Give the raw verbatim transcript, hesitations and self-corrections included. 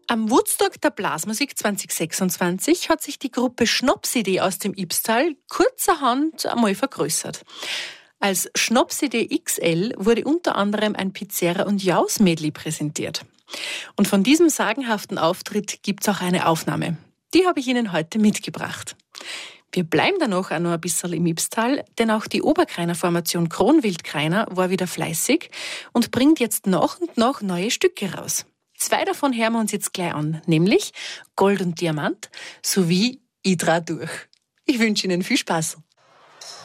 Am Woodstock der Blasmusik zwanzig sechsundzwanzig hat sich die Gruppe Schnopsidee aus dem Ybbstal kurzerhand einmal vergrößert. Als Schnopsidee X L wurde unter anderem ein Pizzerra- und Jaus-Medley präsentiert. Und von diesem sagenhaften Auftritt gibt's auch eine Aufnahme. Die habe ich Ihnen heute mitgebracht. Wir bleiben dann noch, auch noch ein bisschen im Ybbstal, denn auch die Oberkreiner Formation Kronwildkreiner war wieder fleißig und bringt jetzt nach und nach neue Stücke raus. Zwei davon hören wir uns jetzt gleich an, nämlich Gold und Diamant sowie Idra durch. Ich wünsche Ihnen viel Spaß.